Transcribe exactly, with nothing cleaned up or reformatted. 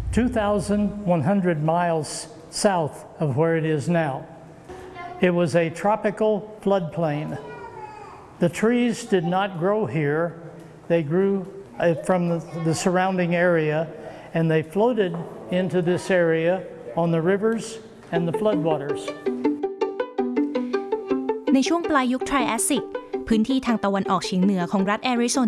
two thousand one hundred miles south of where it is now. It was a tropical floodplain. The trees did not grow here. They grew from the, the surrounding area, and they floated into this area on the rivers and the floodwaters. ในช่วงปลายยุคไทรแอสซิกพื้นที่ทางตะวันออกเฉียงเหนือของรัฐแอริโซ